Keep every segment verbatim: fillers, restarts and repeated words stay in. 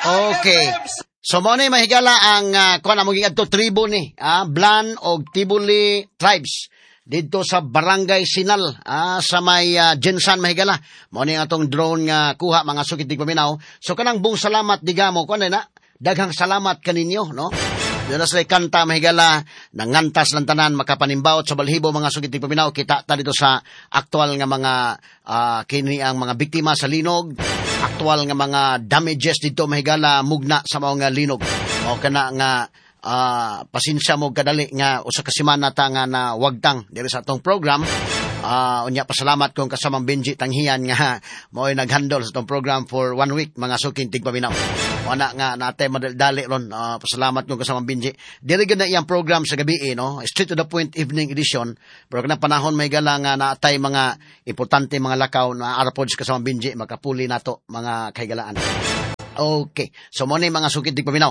Okay. So mo ni mahigala ang uh, kuan na maging adto tribo ni, ah, Blan og Tibuli tribes didto sa Barangay Sinal, ah, sa may uh, Jensan mahigala. Mo ni atong drone nga kuha mga sukid di paminaw. So kanang buong salamat digamo kuan na daghang salamat kaninyo, no? Doon na sila kanta mahigala, nangantas lang tanan, makapanimbaot sa balhibo mga sugit di paminaw, kita ta dito sa aktual nga mga uh, kini ang mga biktima sa linog, aktual nga mga damages dito mahigala mugna sa mga linog. O kana nga uh, pasensya mo kadali nga usa ka semana ta nga na wagtang diri sa atong program. Uh, unya pasalamat kong kasamang Benji Tanghian nga mo'y naghandle sa itong program for one week mga suking tigpaminaw. Wana nga natin madali ron, uh, pasalamat kong kasamang Benji. Dili na iyang program sa gabi, eh, no? Straight to the point evening edition. Pero kanang panahon may gala nga naatay mga importante mga lakaw na arapod sa kasamang Benji, makapuli nato mga kaigalaan. Okay, so mo ni mga suking tigpaminaw.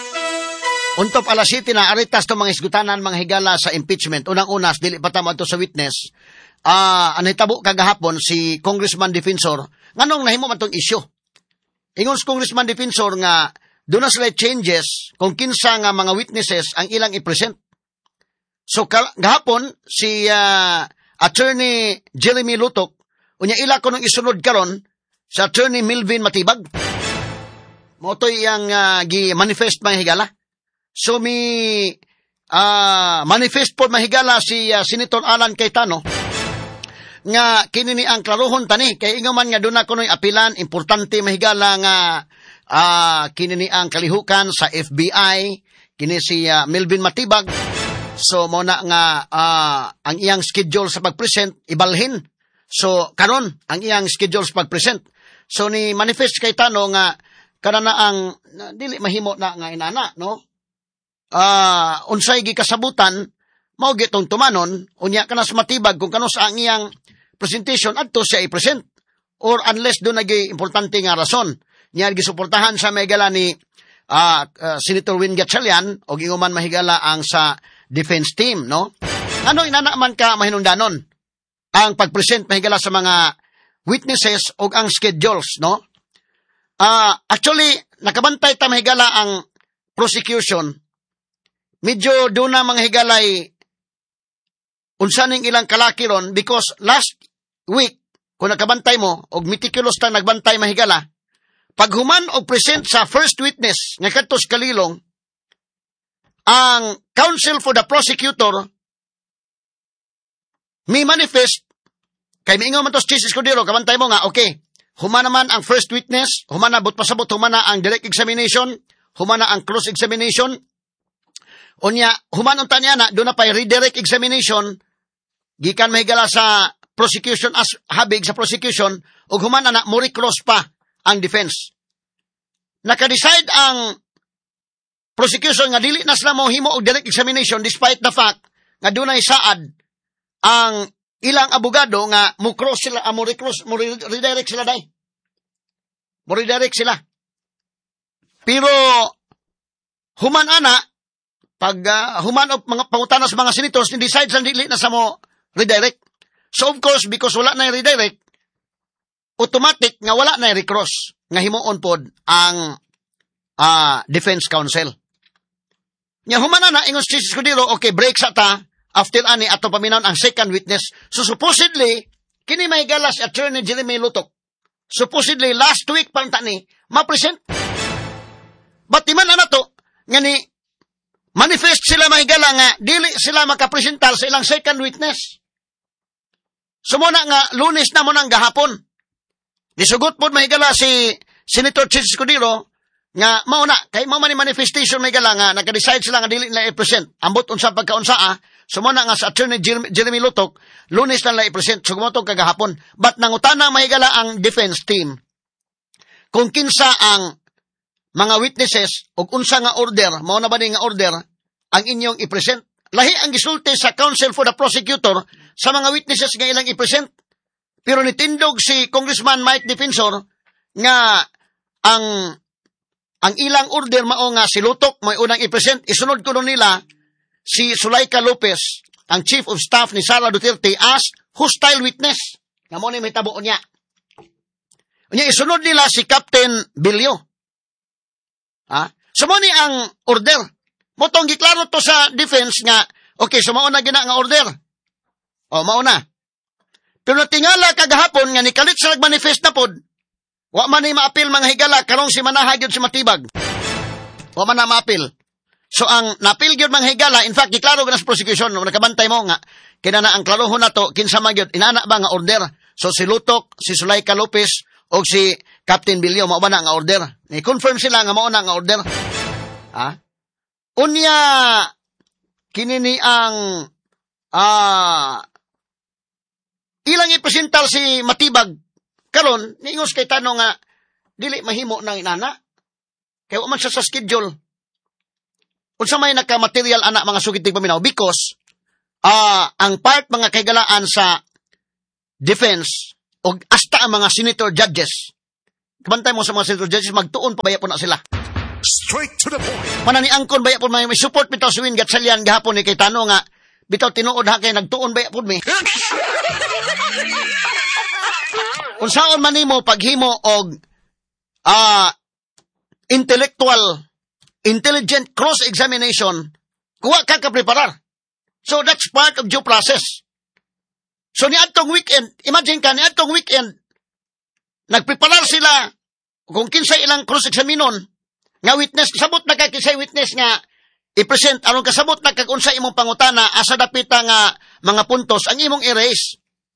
Untop alas siyete na aritas to mga isgutanan mga higala sa impeachment. Unang-unas dili pa tamo to sa witness. Ah, uh, anitabo kagahapon si Congressman Defensor nganong nahimo man tong issue. Ingon si Congressman Defensor nga doon na sila changes kung kinsa nga mga witnesses ang ilang i-present. So gahapon si uh, Attorney Jeremy Lutok unya ila ko nung isunod karon sa Attorney Melvin Matibag. Mo to iyang uh, gi-manifest mga higala. So mi uh, manifest po mahigala si uh, Senator Alan Cayetano nga kini ni ang klarohon tani kay ingaman nga doon ako no'y apilan importante mahigala nga uh, kini ni ang kalihukan sa F B I kini si uh, Melvin Matibag. So mo na nga uh, ang iyang schedule sa pagpresent ibalhin. So karon ang iyang schedule sa pagpresent. So ni manifest Cayetano nga kana na ang na, dili mahimo na nga inana, no? Ah, uh, unsay gikasabutan mao gitong tumanon unya kana sa Matibag kung kanos ang iyang presentation adto siya i-present or unless do nagay importante nga rason niya gisuportahan sa megala ni uh, uh, Senator Win Gatchalian o ginguman mahigala ang sa defense team, no? Ano inana man ka mahinungdanon ang pagpresent mahigala sa mga witnesses o ang schedules, no? Uh, actually nakabantay ta mahigala ang prosecution. Medyo doon na mga higalay unsaning ilang kalaki ron because last week, kung nakabantay mo, og meticulous ta nagbantay mahigala, pag human og present sa first witness, nga katos kalilong, ang counsel for the prosecutor, may manifest, kay miingaw man tos Jesus Cordero, kabantay mo nga, okay, human naman ang first witness, human na, but pasabot, human na ang direct examination, human na ang cross-examination, unya, human unta niya na, doon na pa redirect examination, gikan mahigala sa prosecution as habig sa prosecution, ug human na mo recross pa ang defense. Naka-decide ang prosecution nga dili na sila mo himo og direct examination despite the fact nga dunay saad ang ilang abogado nga mo cross sila, mo recross, mo redirect sila dai. Mo redirect sila. Pero human ana pag uh, human of mga pangutana sa mga senators, ni decide sa dili na sa mo redirect. So of course, because wala na redirect, automatic nga wala na recross nga himuon pod ang uh, defense counsel. Nya human na ingon si Jesus Cordero, okay, break sa ta, after ani ato paminaw ang second witness. So supposedly, kini may gala si Attorney Jeremy Lutok. Supposedly, last week pa ni, ma-present. But di man na to, nga ni, manifest sila mahigala nga, dili sila makapresental sa ilang second witness. Sumuna nga, Lunes na mo nang gahapon. Disugot po mahigala si Senator Jesus Cordero nga mauna, kay mo man manifestation mahigala nga, naka-decide sila nga dili nila i-present. Ambot unsa pagkaunsaa, sumuna nga sa Attorney Jeremy Lutok, Lunes na nila i-present, sugumotong kagahapon. But nangutana mahigala ang defense team, kung kinsa ang mga witnesses o unsa nga order, mao na ba ni nga order ang inyong i-present? Lahi ang gisulti sa counsel for the prosecutor sa mga witnesses nga ilang i-present. Pero nitindog si Congressman Mike Defensor nga ang ang ilang order mao nga si Lutok may unang i-present. Isunod ko nila si Sulaika Lopez, ang chief of staff ni Sara Duterte as hostile witness. Nga mo ni may tabo niya. Unya isunod nila si Captain Bilyo. Ha? So mo ni ang order. Motong giklaro to sa defense nga, okay, so mauna gina nga order. O, mauna. Pero natingala kagahapon nga nikalit sa nagmanifest na pod, wa man ni maapil mga higala, karong si manaha gyud si matibag. Wa man na maapil. So ang napil gyud mga higala, in fact, giklaro na sa prosecution, nung nakabantay mo nga, kinana ang klarohon na to, kinsa man gyud, inana ba nga order? So si Lutok, si Zulayka Lopez, o si Captain Bilyo, mao ba na nga order? Ni-confirm sila nga mao na nga order. Ha? Unya, kinini ang, ah, ilang ipresental si Matibag, karon niingos kay tanong nga, dili mahimo ng inana. Kaya man siya sa schedule. Unsa may nagka-material anak mga sugitig paminaw because uh, ang part mga kaigalaan sa defense o hasta ang mga senator judges. Kabantay mo sa mga senator judges, magtuon pa baya po na sila. Straight to the point. Manani angkon baya po may, may support bitaw si Win Gatchalian gahapon ni kay tanong nga, bitaw tinuod ha kay nagtuon baya po mi. Unsaon man nimo paghimo og ah uh, intellectual intelligent cross-examination, kuha ka ka-preparar. So that's part of due process. So ni atong weekend, imagine ka, ni atong weekend, nagpreparar sila kung kinsay ilang cross-examinon, nga witness, kasabot na ka kinsay witness nga i-present, aron kasabot na kag unsay imong pangutana, asa dapita nga mga puntos, ang imong erase.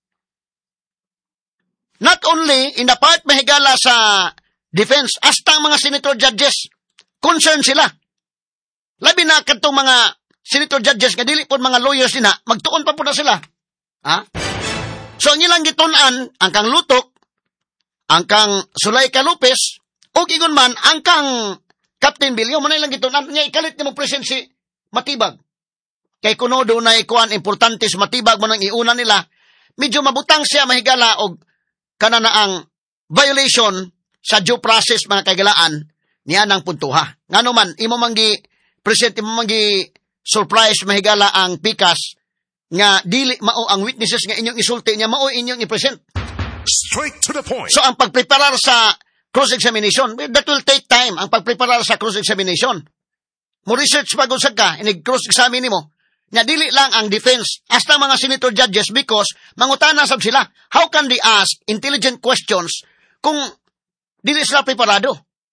Not only in the part mahigala sa defense, hasta ang mga senator judges, concern sila. Labi na katong mga senator judges, nga dili po mga lawyers nila, magtuon pa po na sila. Ha? So, ang ilang gitunan, ang kang Lutok, ang kang Zulayka Lopez, o gigon man, ang kang Captain Bilyo, man ilang gitunan, nga ikalit ni mo present si Matibag. Kay kuno do na ikuan, importante si Matibag mo nang iuna nila, medyo mabutang siya mahigala og kanana ang violation sa due process mga kagalaan niya ng puntuha. Ngano man, imo manggi present, imo manggi surprise mahigala ang pikas nga dili mao ang witnesses nga inyong isulti niya, mao inyong i-present. Straight to the point. So ang pagpreparar sa cross-examination, that will take time, ang pagpreparar sa cross-examination. Mo research pag-usag ka, inig-cross-examine mo, nga dili lang ang defense, hasta mga senator judges because mangutana sab sila. How can they ask intelligent questions kung dili sila preparado?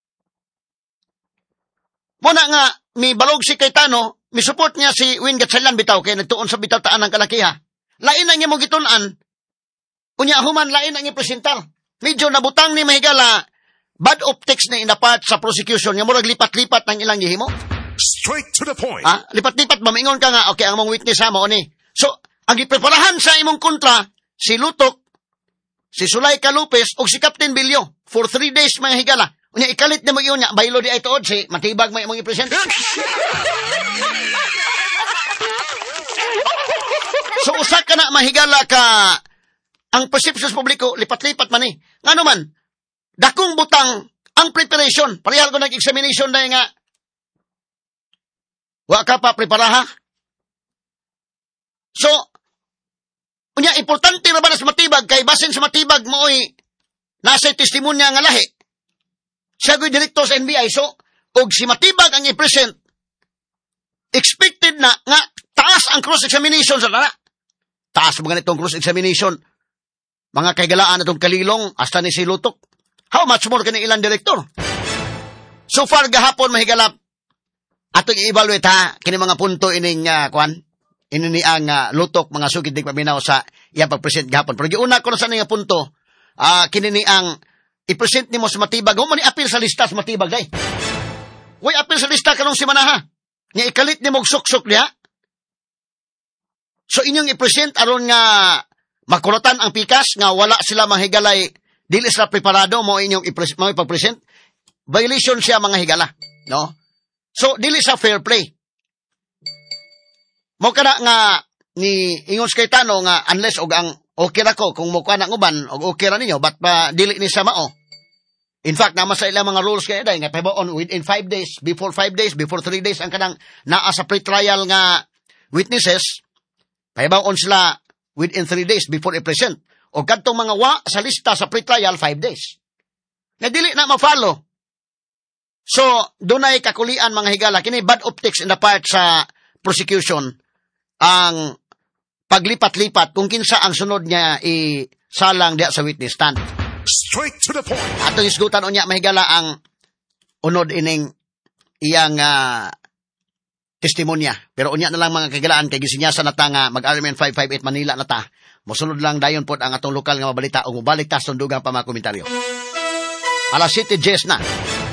Muna nga, mi balog si Cayetano, mi support niya si Win Gatchalian bitaw, kaya nagtuon sa bitaw taan ng kalakiha. Lain na niya mo gitunan, unya human lain ang ipresentar. Medyo nabutang ni mahigala, bad optics na inapart sa prosecution, nga murag lipat-lipat ng ilang gihimo. Straight to the point. Ha? Lipat-lipat, mamingon ka nga, okay, ang mong witness ha, mo ni. So, ang ipreparahan sa imong kontra, si Lutok, si Zulayka Lopez, o si Captain Bilyo, for three days mga higala. Unya, ikalit na mo yun niya, baylo di ay tuod, si Matibag may imong ipresent. So, usa ka na mahigala ka, ang perception sa publiko, lipat-lipat man eh. Nga naman, dakong butang, ang preparation, parehal ko nag-examination na nga, wa ka pa preparaha. So, unya, importante na ba na sa Matibag, kay basin sa Matibag mooy nasa testimonya nga lahi. Siya ko'y direktor sa N B I, so, og si Matibag ang i-present, expected na nga taas ang cross-examination sa nana. Taas mga nitong cross-examination. Mga kaigalaan na itong kalilong, hasta ni si Lutok. How much more kani ilang direktor? So far, gahapon mahigalap, atong i-evaluate ha, kini mga punto ining uh, kwan, ini ang uh, Lutok, mga sugid dig paminaw sa iyang pag-present gahapon. Pero giuna ko na sa nga punto, uh, kini ang i-present ni mo sa Matibag. Huwag mo ni apil sa lista sa Matibag, day. Huwag apil sa lista kanong si Manaha. Nga ikalit ni mo suksok niya. So inyong i-present aron nga makuratan ang pikas, nga wala sila mahigalay, dili sila preparado mo inyong ipag-present. Violation siya mga higala. No? So, dili sa fair play. Mo kana nga ni ingon sa Cayetano nga unless og ang okay ra ko kung mo kana uban og okay ra ninyo but pa dili ni sa mao. In fact, naman sa ilang mga rules kay day nga on within five days, before five days, before three days ang kanang naa sa pre-trial nga witnesses, pahibaon sila within three days before i-present. O kadtong mga wa sa lista sa pre-trial five days. Na dili na ma-follow. So, dunay kakulian mga higala, kini bad optics in the part sa prosecution, ang paglipat-lipat kung kinsa ang sunod niya isalang diya sa witness stand. Straight to the point. Atong isgutan unya mahigala ang unod ining iyang uh, testimonya. Pero unya na lang mga kagalaan kay gisinyasa na ta nga mag-R M N five five eight Manila na ta. Mosunod lang dayon pod ang atong lokal nga mabalita ug mobalik ta sa dugang pa mga komentaryo. Alas City Jess na.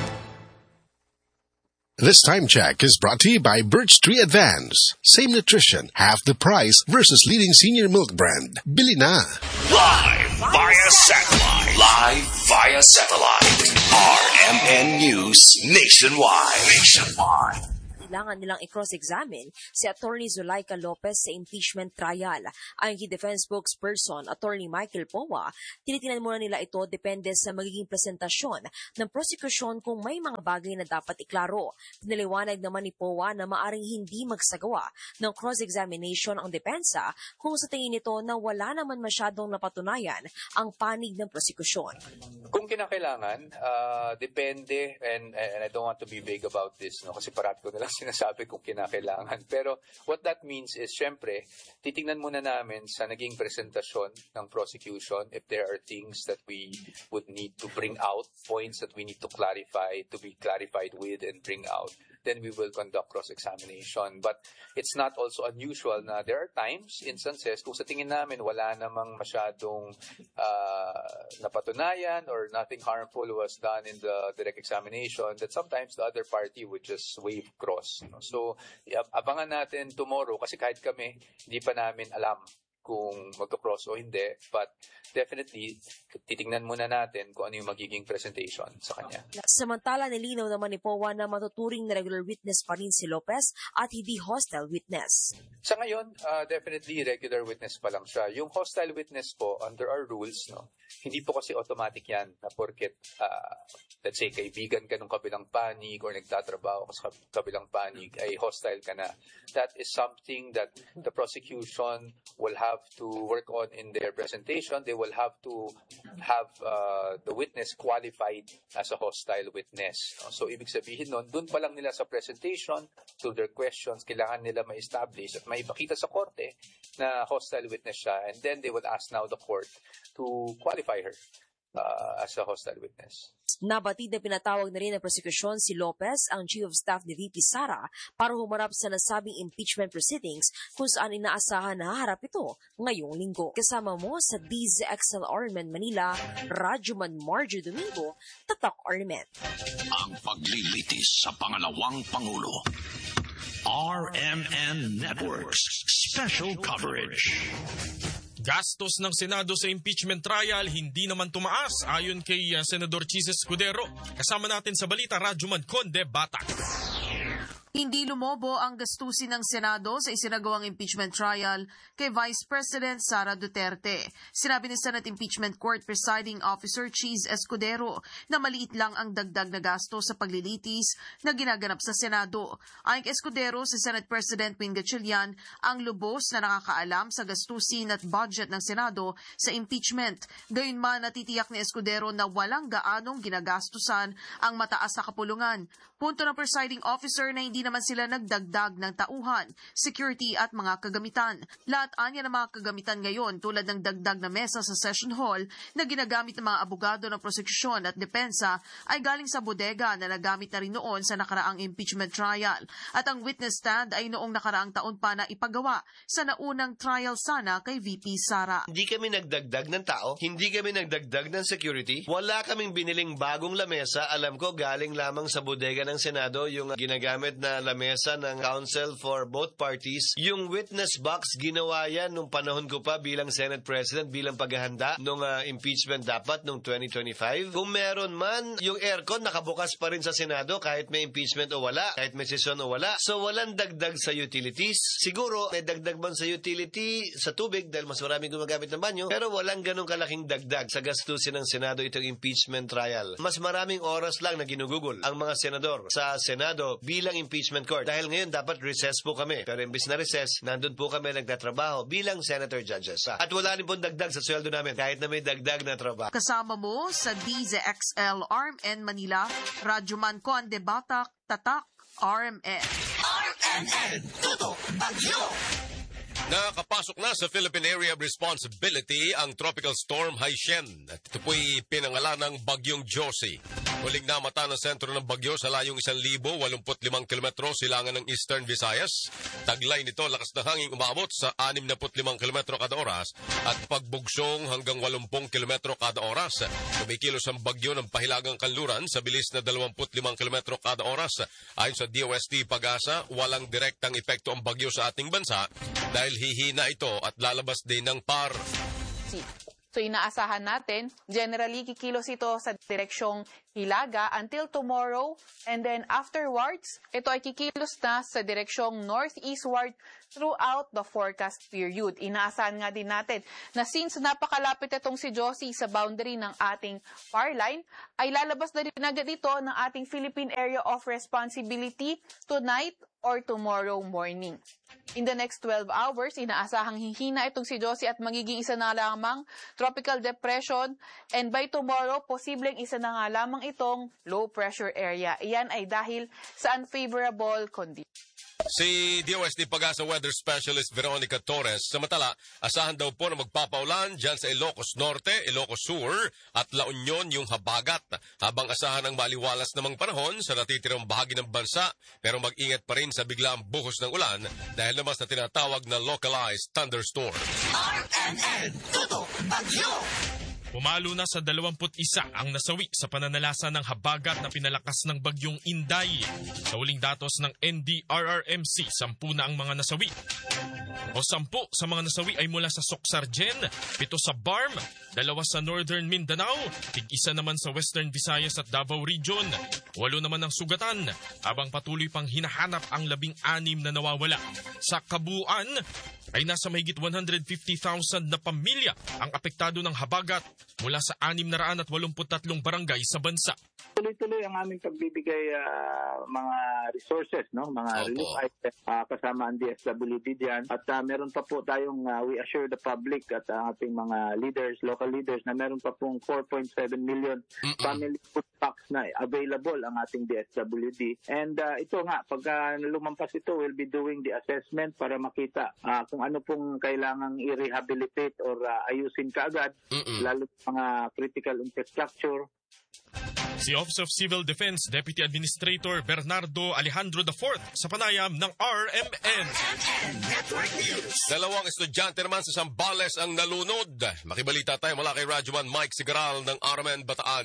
This time check is brought to you by Birch Tree Advance. Same nutrition, half the price versus leading senior milk brand. Bili na. Live via satellite. Live via satellite. R M N News Nationwide. Nationwide. Kailangan nilang i-cross-examine si Attorney Zulaika Lopez sa impeachment trial. Ayon kay Defense Spokesperson, Attorney Michael Powa, tinitingnan muna nila ito depende sa magiging presentasyon ng prosecution kung may mga bagay na dapat iklaro. Pinaliwanag naman ni Powa na maaring hindi magsagawa ng cross-examination ang depensa kung sa tingin nito na wala naman masyadong napatunayan ang panig ng prosecution. Kung kinakailangan, uh, depende, and, and I don't want to be vague about this, no, kasi parati ko nalang sinasabi kung kinakailangan. Pero what that means is, syempre, titingnan muna namin sa naging presentasyon ng prosecution if there are things that we would need to bring out, points that we need to clarify, to be clarified with and bring out, then we will conduct cross-examination. But it's not also unusual na there are times, instances, kung sa tingin namin wala namang masyadong uh, napatunayan or nothing harmful was done in the direct examination, that sometimes the other party would just wave cross. So, abangan natin tomorrow kasi kahit kami, hindi pa namin alam kung magka-cross o hindi. But definitely, titingnan muna natin kung ano yung magiging presentation sa kanya. Samantala, nilinaw naman ni Powa na matuturing na regular witness pa rin si Lopez at hindi hostile witness. Sa ngayon, uh, definitely regular witness pa lang siya. Yung hostile witness po, under our rules, no, hindi po kasi automatic yan na porket, uh, let's say, kaibigan ka ng kabilang panig or nagtatrabaho ka sa kabilang panig, ay hostile ka na. That is something that the prosecution will have to work on in their presentation. They will have to have uh, the witness qualified as a hostile witness. So, ibig sabihin nun, dun pa lang nila sa presentation, through their questions, kailangan nila ma-establish at may ipakita sa korte na hostile witness siya, and then they will ask now the court to qualify her uh, as a hostile witness. Nabatid na pinatawag na rin ng prosecution si Lopez, ang Chief of Staff ni V P Sara, para humarap sa nasabing impeachment proceedings kung saan inaasahan na haharap ito ngayong linggo. Kasama mo sa D Z X L R M N Manila, Rajuman Marjo Domingo, Tatak R M N. Ang paglilitis sa pangalawang Pangulo. R M N Networks Special Coverage. Gastos ng Senado sa impeachment trial hindi naman tumaas ayon kay uh, Senador Chis Escudero. Kasama natin sa balita, Rajuman Conde Batak. Hindi lumobo ang gastusin ng Senado sa isinagawang impeachment trial kay Vice President Sara Duterte. Sinabi ni Senate Impeachment Court Presiding Officer Chis Escudero na maliit lang ang dagdag na gasto sa paglilitis na ginaganap sa Senado. Ayon kay Escudero, si Senate President Win Gatchalian ang lubos na nakakaalam sa gastusin at budget ng Senado sa impeachment. Gayunman, natitiyak ni Escudero na walang gaanong ginagastusan ang mataas na kapulungan. Punto ng presiding officer na hindi naman sila nagdagdag ng tauhan, security at mga kagamitan. Lahat anya ng mga kagamitan ngayon tulad ng dagdag na mesa sa session hall na ginagamit ng mga abogado ng prosekusyon at depensa ay galing sa bodega na nagamit na rin noon sa nakaraang impeachment trial. At ang witness stand ay noong nakaraang taon pa na ipagawa sa naunang trial sana kay V P Sara. Hindi kami nagdagdag ng tao, hindi kami nagdagdag ng security, wala kaming biniling bagong lamesa. Alam ko galing lamang sa bodega ng Senado yung ginagamit na lamesa ng counsel for both parties. Yung witness box, ginawa yan nung panahon ko pa bilang Senate President, bilang paghahanda nung uh, impeachment dapat nung twenty twenty-five. Kung meron man, yung aircon nakabukas pa rin sa Senado kahit may impeachment o wala, kahit may sesyon o wala. So walang dagdag sa utilities. Siguro may dagdag man sa utility, sa tubig dahil mas maraming gumagamit ng banyo, pero walang ganong kalaking dagdag sa gastusin ng Senado itong impeachment trial. Mas maraming oras lang na ginugugol ang mga senador sa Senado bilang impeachment impeachment court. Dahil ngayon dapat recess po kami. Pero imbis na recess, nandun po kami nagtatrabaho bilang senator judges. At wala rin pong dagdag sa sweldo namin kahit na may dagdag na trabaho. Kasama mo sa D Z X L R M N Manila, Radyoman Conde Batak, Tatak, R M N. R M N, Tutok, Bagyo. Nakapasok na sa Philippine Area of Responsibility ang Tropical Storm Haishen. At ito po'y pinangalan ng Bagyong Josie. Huling namata ng sentro ng bagyo sa layong isang libo walumput limang kilometro silangan ng Eastern Visayas. Taglay nito lakas na hangin umabot sa anim na put limang kilometro kada oras at pagbugsong hanggang walumpung kilometro kada oras. Kumikilos ang bagyo ng pahilagang kanluran sa bilis na dalawamput limang kilometro kada oras. Ayon sa D O S T Pag-asa, walang direktang epekto ang bagyo sa ating bansa dahil hihina ito at lalabas din ng par. So inaasahan natin, generally kikilos ito sa direksyong Hilaga until tomorrow and then afterwards, ito ay kikilos na sa direksyong northeastward throughout the forecast period. Inaasahan nga din natin na since napakalapit itong si Josie sa boundary ng ating par line, ay lalabas na rin agad ito ng ating Philippine Area of Responsibility tonight or tomorrow morning. In the next twelve hours, inaasahang hihina itong si Josie at magiging isa na lamang tropical depression and by tomorrow, posibleng isa na nga lamang itong low pressure area. Iyan ay dahil sa unfavorable conditions. Si D O S T Pag-asa Weather Specialist Veronica Torres, samantala, asahan daw po na magpapaulan dyan sa Ilocos Norte, Ilocos Sur at La Union yung habagat. Habang asahan ang maliwalas namang panahon sa natitirang bahagi ng bansa, pero mag-ingat pa rin sa biglaang buhos ng ulan dahil naman sa tinatawag na localized thunderstorm. R M N, Tutok, Bagyo. Pumalo na sa dalawamput isa ang nasawi sa pananalasa ng habagat na pinalakas ng bagyong Inday. Sa huling datos ng N D R R M C, sampu na ang mga nasawi. O sampu sa mga nasawi ay mula sa Socsargen, pito sa Barm, dalawa sa Northern Mindanao, tig-isa naman sa Western Visayas at Davao Region. Walo naman ang sugatan, habang patuloy pang hinahanap ang labing-anim na nawawala. Sa kabuuan, ay nasa mahigit one hundred fifty thousand na pamilya ang apektado ng habagat mula sa anim na raan at walumput tatlong barangay sa bansa. Tuloy-tuloy ang aming pagbibigay uh, mga resources, no, mga Opo. relief items uh, kasama ang D S W D diyan. At uh, meron pa po tayong uh, we assure the public at uh, ating mga leaders, local leaders, na meron pa pong four point seven million Mm-mm. family food packs na available ang ating D S W D. And uh, ito nga, pag uh, lumampas ito, we'll be doing the assessment para makita uh, kung ano pong kailangang i-rehabilitate or uh, ayusin kaagad, Mm-mm. lalo mga critical infrastructure. Si Office of Civil Defense Deputy Administrator Bernardo Alejandro the fourth sa panayam ng R M N. Dalawang estudyante naman sa Zambales ang nalunod. Makibalita tayo mula kay Radyoman Mike Sigaral ng R M N Bataan.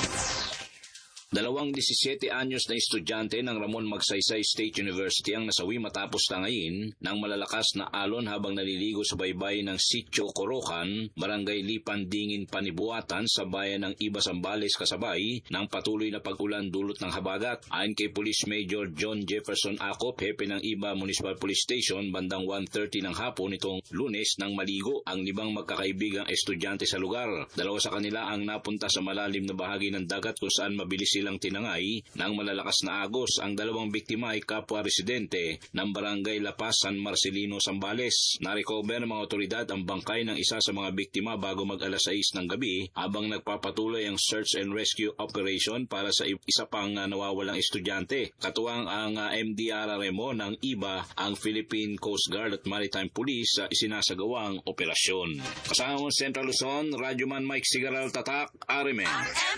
Dalawang disisiete anyos na estudyante ng Ramon Magsaysay State University ang nasawi matapos tangayin ng malalakas na alon habang naliligo sa baybay ng Sitio Corocan, Barangay Lipan Dingin Panibuatan sa bayan ng Iba Zambales kasabay ng patuloy na pag-ulan dulot ng habagat. Ayon kay Police Major John Jefferson Acop, hepe ng Iba Municipal Police Station, bandang one thirty ng hapon nitong Lunes nang maligo ang libang magkakaibigang estudyante sa lugar. Dalawa sa kanila ang napunta sa malalim na bahagi ng dagat kung saan mabilis silang tinangay ng malalakas na agos. Ang dalawang biktima ay kapwa residente ng Barangay La Paz, San Marcelino, Zambales. Na-recover ng mga otoridad ang bangkay ng isa sa mga biktima bago mag-alas sais ng gabi habang nagpapatuloy ang search and rescue operation para sa isa pang uh, nawawalang estudyante. Katuwang ang uh, M D R R M O ng Iba, ang Philippine Coast Guard at Maritime Police sa uh, isinasagawang operasyon. Kasama mo Central Luzon, Radyoman Mike Sigaral, Tatak, R M N.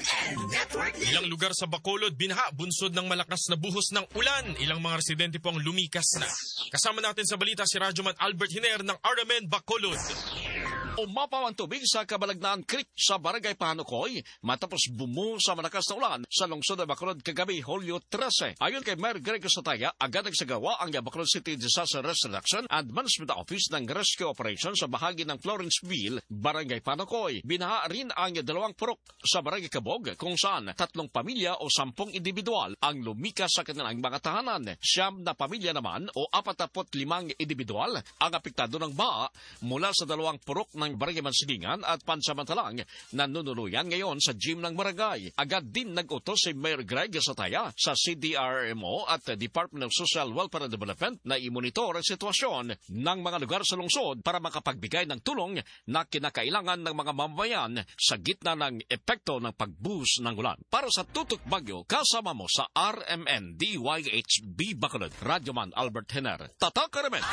Ilang lugar sa Bacolod, binaha, bunsod ng malakas na buhos ng ulan. Ilang mga residente po ang lumikas na. Kasama natin sa balita si Radyoman Albert Hiner ng R M N Bacolod. Umapaw ang tubig sa Kabalagnan Creek sa Barangay Panukoy matapos bumuhos sa malakas na ulan sa lungsod ng Bacolod kagabi, Hulyo thirteen. Ayon kay Mayor Greg Sataya, agad nagsagawa ang Bacolod City Disaster Reduction and Management Office ng rescue operation sa bahagi ng Florenceville, Barangay Panukoy. Binaha rin ang dalawang purok sa Barangay Cabog kung saan tatlong pamilya o sampung individual ang lumikas sa kanilang mga tahanan. Siyam na pamilya naman o apat na limang individual ang apektado ng baha mula sa dalawang purok ng ng Barangay Mansilingan at pansamantalang nanunuluyan ngayon sa gym ng barangay. Agad din nag-utos si Mayor Greg Sataya sa C D R M O at Department of Social Welfare and Development na imonitor ang sitwasyon ng mga lugar sa lungsod para makapagbigay ng tulong na kinakailangan ng mga mamamayan sa gitna ng epekto ng pagbuhos ng ulan. Para sa Tutok Bagyo, kasama mo sa R M N D Y H B Bacolod, Radyoman Albert Hener. Tatak R M N.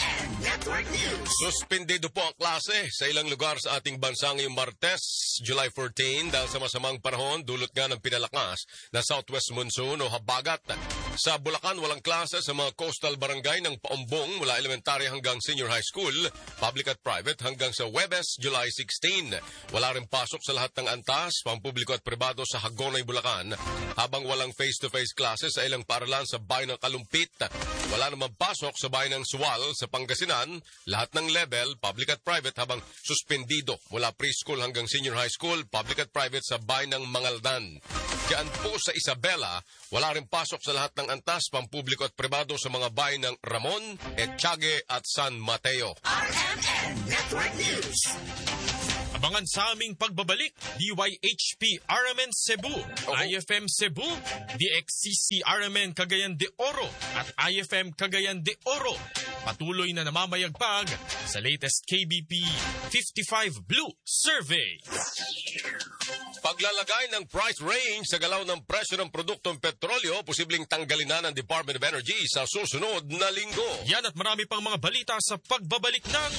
Suspendido po ang klase sa ilang lugar sa ating bansa ngayong Martes, July fourteenth, dahil sa masamang panahon dulot nga ng pinalakas na southwest monsoon o habagat. Sa Bulacan, walang klase sa mga coastal barangay ng Paumbong mula elementary hanggang senior high school, public at private hanggang sa Huwebes, July sixteenth. Wala rin pasok sa lahat ng antas, pampubliko at pribado sa Hagonoy, Bulacan, habang walang face-to-face classes sa ilang paaralan sa bayan ng Kalumpit. Wala naman pasok sa bayan ng Suwal sa Pangasinan, lahat ng level, public at private, habang suspendido mula preschool hanggang senior high school, public at private sa bayan ng Mangaldan. Diyan po sa Isabela, wala rin pasok sa lahat ng antas, pampubliko at pribado sa mga bayan ng Ramon, Etchage at San Mateo. R M N Network News. Abangan sa aming pagbabalik, D Y H P R M N Cebu, oh. I F M Cebu, D X C C R M N Cagayan de Oro at I F M Cagayan de Oro. Patuloy na namamayagpag sa latest K B P fifty-five Blue Survey. Paglalagay ng price range sa galaw ng presyo ng produktong petrolyo, posibleng tanggalin na ng Department of Energy sa susunod na linggo. Yan at marami pang mga balita sa pagbabalik ng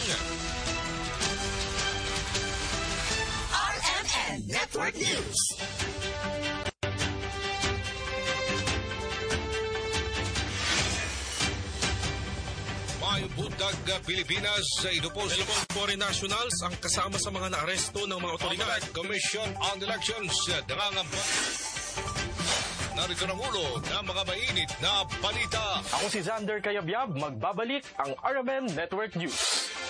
R M N Network News. May buntag Pilipinas sa ito po si foreign nationals ang kasama sa mga naaresto ng mga otoridad. Commission on Elections nangangamba. Narito na ulo ng mga mainit na balita. Ako si Xander Kayabyab, magbabalik ang R M N Network News.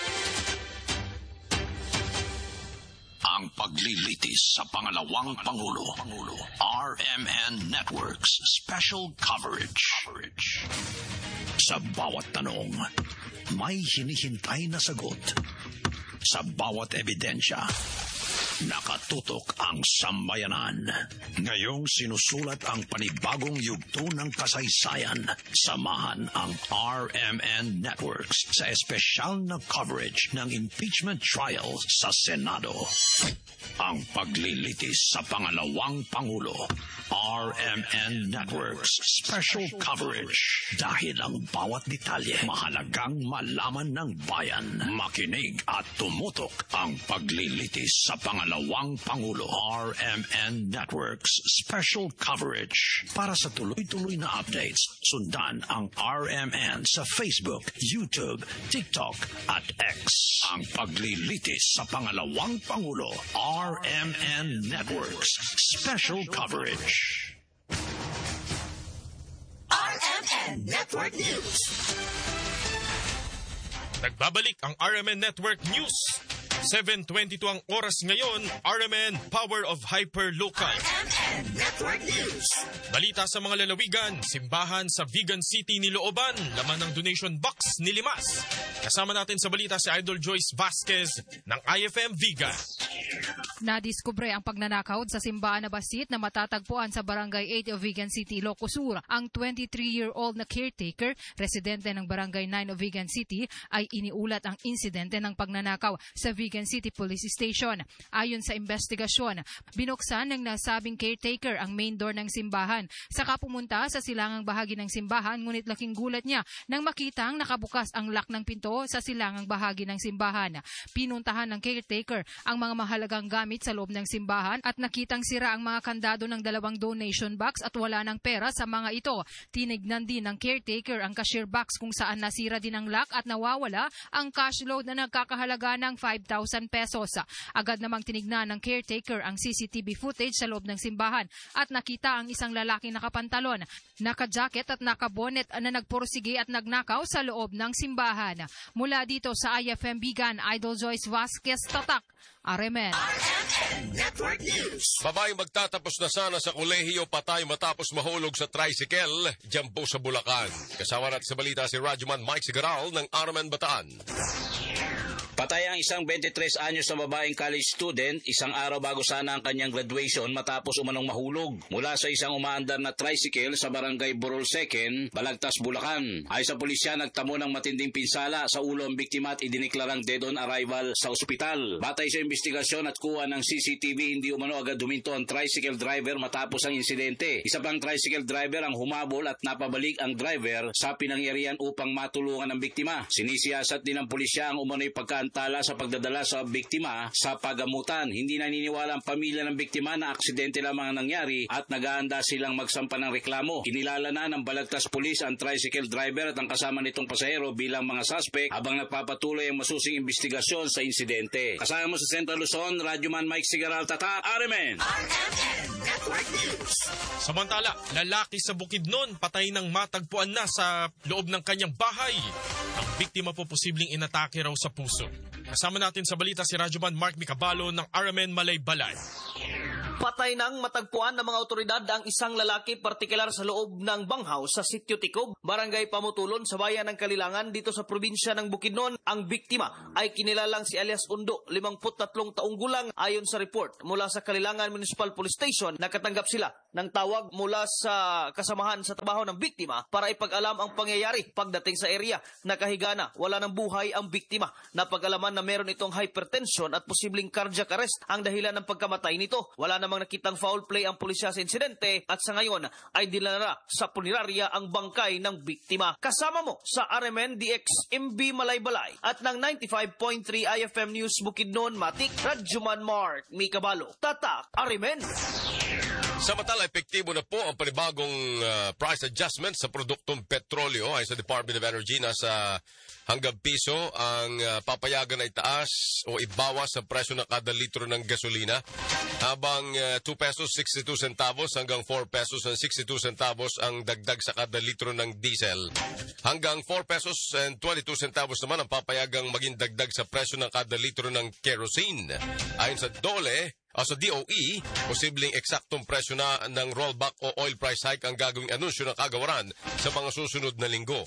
Ang paglilitis sa pangalawang Pangulo, R M N Network's special coverage. Sa bawat tanong, may hinihintay na sagot. Sa bawat ebidensya, nakatutok ang sambayanan. Ngayong sinusulat ang panibagong yugto ng kasaysayan, samahan ang R M N Networks sa espesyal na coverage ng impeachment trial sa Senado. Ang paglilitis sa pangalawang Pangulo, R M N Networks special coverage. Dahil ang bawat detalye mahalagang malaman ng bayan. Makinig at tumutok ang paglilitis sa pangalawang Pangulo, R M N Networks special coverage. Para sa tuloy-tuloy na updates, sundan ang R M N sa Facebook, YouTube, TikTok at X. Ang paglilitis sa pangalawang Pangulo, R M N Networks special coverage. R M N Network News. Nagbabalik ang R M N Network News. seven twenty-two ang oras ngayon. R M N Power of Hyperlocal. R M N Network News. Balita sa mga lalawigan, simbahan sa Vigan City ni Looban, laman ng donation box ni Limas. Kasama natin sa balita si Idol Joyce Vasquez ng I F M Vigan. Nadiskubre ang pagnanakaw sa simbahan na basit na matatagpuan sa Barangay eight of Vigan City, Ilocos Sur. Ang twenty-three-year-old na caretaker, residente ng Barangay nine of Vigan City, ay iniulat ang insidente ng pagnanakaw sa Vigan City Police Station. Ayon sa investigasyon, binuksan ng nasabing caretaker ang main door ng simbahan. Saka pumunta sa silangang bahagi ng simbahan, ngunit laking gulat niya nang makitang nakabukas ang lock ng pinto sa silangang bahagi ng simbahan. Pinuntahan ng caretaker ang mga mahalagang gamit sa loob ng simbahan at nakitang sira ang mga kandado ng dalawang donation box at wala ng pera sa mga ito. Tinignan din ng caretaker ang cashier box kung saan nasira din ang lock at nawawala ang cash load na nagkakahalaga ng five thousand pesos. Agad namang tinignan ng caretaker ang C C T V footage sa loob ng simbahan at nakita ang isang lalaking nakapantalon, naka-jacket at naka-bonnet na nagpursige at nagnakaw sa loob ng simbahan. Mula dito sa I F M Vigan, Idol Joyce Vasquez, Tatak, R M N. R M N Network News. Babaeng magtatapos na sana sa kolehiyo patay matapos mahulog sa tricycle dyan po sa Bulacan. Kasama natin sa balita si Radyoman Mike Sigaral ng R M N Bataan. Patay ang isang twenty-tres anyos na babaeng college student isang araw bago sana ang kanyang graduation matapos umanong mahulog mula sa isang umaandar na tricycle sa barangay Burol Second, Balagtas, Bulacan. Ay sa pulisya, nagtamo ng matinding pinsala sa ulo ang biktima at idineklarang dead on arrival sa ospital. Batay sa investigasyon at kuha ng C C T V, hindi umano agad duminto ang tricycle driver matapos ang insidente. Isa pang tricycle driver ang humabol at napabalik ang driver sa pinangyarihan upang matulungan ang biktima. Sinisiyasat din ng pulisya ang umano'y pagka tala sa pagdadala sa biktima sa pagamutan. Hindi naniniwala ang pamilya ng biktima na aksidente lamang ang nangyari at nag-aanda silang magsampa ng reklamo. Kinilala na ng Balagtas Police ang tricycle driver at ang kasama nitong pasahero bilang mga suspect habang nagpapatuloy ang masusing investigasyon sa insidente. Kasama mo sa Central Luzon, Radyoman Mike Sigaral, Tata, R M N. R M N Network News. Samantala, lalaki sa Bukidnon patay ng matagpuan na sa loob ng kanyang bahay. Ang biktima po posibleng inatake raw sa puso. Kasama natin sa balita si Radyoman Mark Micabalo ng R M N Malaybalay. Patay nang matagpuan ng mga otoridad ang isang lalaki partikular sa loob ng banghaw sa Sitio Tikob, Barangay Pamutulon sa bayan ng Kalilangan dito sa probinsya ng Bukidnon. Ang biktima ay kinilalang si alias Undo, limangput tatlong taong gulang. Ayon sa report mula sa Kalilangan Municipal Police Station, nakatanggap sila ng tawag mula sa kasamahan sa trabaho ng biktima para ipag-alam ang pangyayari. Pagdating sa area, nakahiga na, wala ng buhay ang biktima. Napag-alaman na meron itong hypertension at posibleng cardiac arrest ang dahilan ng pagkamatay nito. Wala namang nakitang foul play ang pulisya sa insidente at sa ngayon ay dinala sa punerarya ang bangkay ng biktima. Kasama mo sa R M N D X M B Malaybalay at ng ninety-five point three I F M News Bukidnon, Matik, Radyoman Mark Micabalo, Tatak, R M N. Samantala, epektibo na po ang panibagong uh, price adjustment sa produktong petrolyo. Ay sa Department of Energy, nasa hanggang piso ang uh, papayagan na itaas o ibawas sa presyo ng kada litro ng gasolina. Habang uh, two pesos sixty-two centavos hanggang four pesos and sixty-two centavos ang dagdag sa kada litro ng diesel. Hanggang four pesos and twenty-two centavos naman ang papayagang maging dagdag sa presyo ng kada litro ng kerosene. Ayon sa Dole, o sa D O E, posibleng eksaktong presyo na ng rollback o oil price hike ang gagawing anunsyo ng kagawaran sa mga susunod na linggo.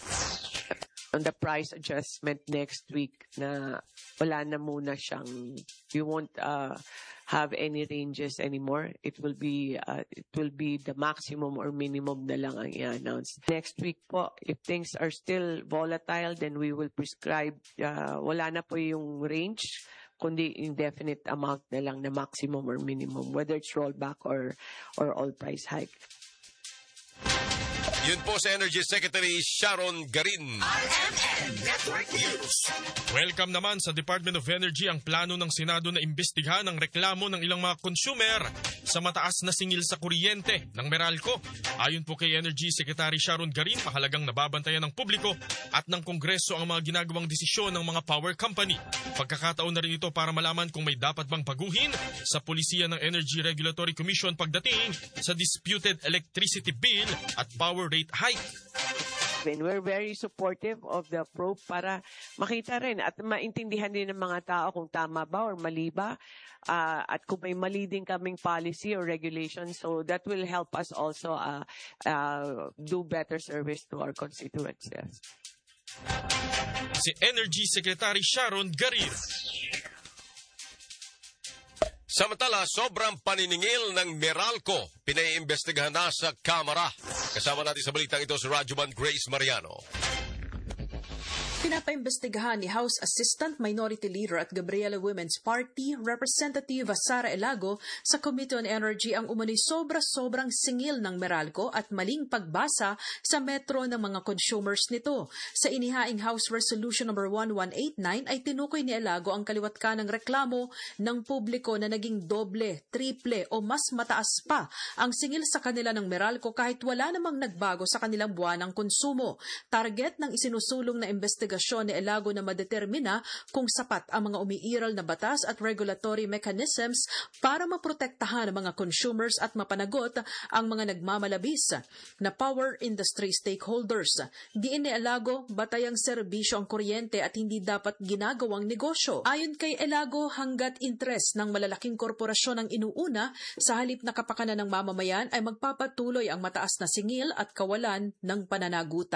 On the price adjustment next week na wala na muna siyang, you won't uh, have any ranges anymore. It will be uh, it will be the maximum or minimum na lang ang i-announce. Next week po, if things are still volatile, then we will prescribe, uh, wala na po yung range, kundi indefinite amount na lang na maximum or minimum, whether it's rollback or or all price hike. Yun po sa Energy Secretary Sharon Garin. R M N Network News. Welcome naman sa Department of Energy ang plano ng Senado na imbestigahan ang reklamo ng ilang mga consumer sa mataas na singil sa kuryente ng Meralco. Ayon po kay Energy Secretary Sharon Garin, mahalagang nababantayan ng publiko at ng Kongreso ang mga ginagawang desisyon ng mga power company. Pagkakataon na rin ito para malaman kung may dapat bang baguhin sa polisiya ng Energy Regulatory Commission pagdating sa disputed electricity bill at power rate hike. And we're very supportive of the probe para makita rin at maintindihan din ng mga tao kung tama ba or mali ba, uh, at kung may mali din kaming policy or regulation. So that will help us also uh, uh, do better service to our constituents. Yes. Si Energy Secretary Sharon Garin. Samantala, sobrang paniningil ng Meralco, pinaiimbestigahan na sa Kamara. Kasama natin sa balitang ito si Radyoman Grace Mariano. Pinapaimbestigahan ni House Assistant Minority Leader at Gabriela Women's Party Representative Sara Elago sa Committee on Energy ang umano'y sobra-sobrang singil ng Meralco at maling pagbasa sa metro ng mga consumers nito. Sa inihaing House Resolution number one one eight nine ay tinukoy ni Elago ang kaliwat kanang reklamo ng publiko na naging doble, triple o mas mataas pa ang singil sa kanila ng Meralco kahit wala namang nagbago sa kanilang buwanang konsumo. Target ng isinusulong na investigasyon ni Elago na madetermina kung sapat ang mga umiiral na batas at regulatory mechanisms para maprotektahan ang mga consumers at mapanagot ang mga nagmamalabis na power industry stakeholders. Diin ni Elago, batayang serbisyo ang kuryente at hindi dapat ginagawang negosyo. Ayon kay Elago, hanggat interes ng malalaking korporasyon ang inuuna sa halip na kapakanan ng mamamayan ay magpapatuloy ang mataas na singil at kawalan ng pananagutan.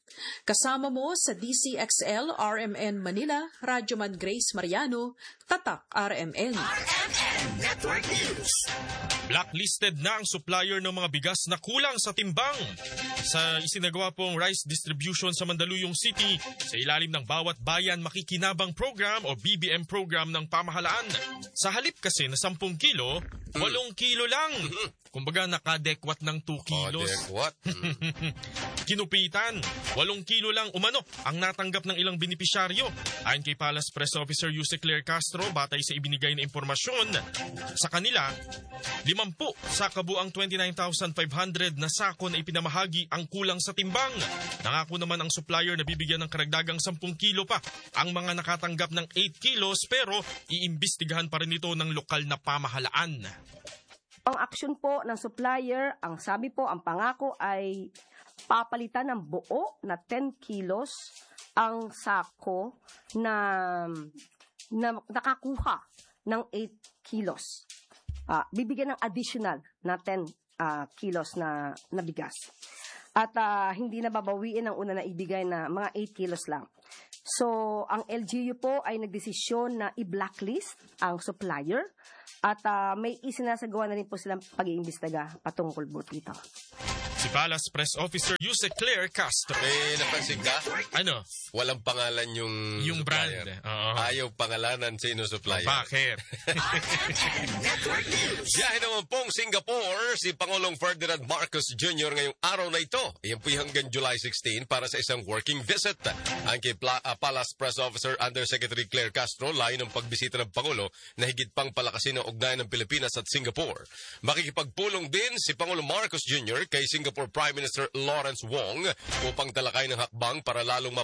Kasama mo sa D C X L R M N Manila, Radyoman Grace Mariano, Tatak R M N. R M N Network News. Blacklisted na ang supplier ng mga bigas na kulang sa timbang. Sa isinagawa pong rice distribution sa Mandaluyong City, sa ilalim ng Bawat Bayan Makikinabang Program o B B M program ng pamahalaan. Sa halip kasi na sampung kilo, walong kilo lang. Kumbaga nakadekwat ng two kilos. Kadekwat? Kinupitan, walong kilo lang umano ang natanggap ng ilang benepisyaryo. Ayon kay Palace Press Officer Jose Claire Castro, batay sa ibinigay na impormasyon, sa kanila, limampu sa kabuang twenty-nine thousand five hundred na sako na ipinamahagi ang kulang sa timbang. Nangako naman ang supplier na bibigyan ng karagdagang sampung kilo pa ang mga nakatanggap ng eight kilos, pero iimbestigahan pa rin ito ng lokal na pamahalaan. Ang aksyon po ng supplier, ang sabi po, ang pangako ay papalitan ng buo na ten kilos ang sako na, na nakakuha ng eight kilos. Uh, bibigyan ng additional na ten uh, kilos na, na bigas. At uh, hindi na babawiin ang una na ibigay na mga eight kilos lang. So, ang L G U po ay nagdesisyon na i-blacklist ang supplier at uh, may isinasagawa na rin po silang pag-iimbestiga patungkol po dito. Si Palace Press Officer Jose Claire Castro. Eh, napansin ka? Ano? Walang pangalan yung Yung supplier. brand. Uh-huh. Ayaw pangalanan sino supplier. Bakit? Biyahe naman pong Singapore si Pangulong Ferdinand Marcos Junior ngayong araw na ito. Iyan po hanggang July sixteen para sa isang working visit. Ang kay Pla- uh, Palace Press Officer Undersecretary Claire Castro, layo ng pagbisita ng Pangulo na higit pang palakasin ang ugnayan ng Pilipinas at Singapore. Makikipagpulong din si Pangulong Marcos Junior kay Singapore Prime Minister Lawrence Wong upang talakay ng hakbang para lalong